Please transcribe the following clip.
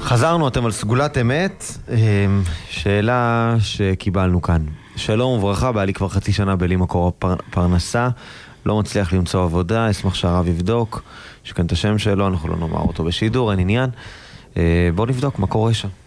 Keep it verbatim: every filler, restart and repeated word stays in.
חזרנו, אתם על סגולת אמת. שאלה שקיבלנו כאן. שלום וברכה, בעלי כבר חצי שנה בלי מקור פרנסה, לא מצליח למצוא עבודה, אשמח שהרב יבדוק, שכן את השם שלו, אנחנו לא נאמר אותו בשידור, אין עניין. בואו נבדוק מה קורה שם.